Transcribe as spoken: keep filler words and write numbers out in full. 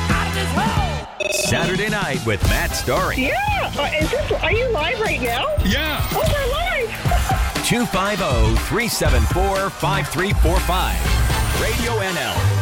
out of this hole. Saturday Night with Matt Story. Yeah. Uh, is this, are you live right now? Yeah. Oh, we're live. two five zero, three seven four, five three four five. Radio N L.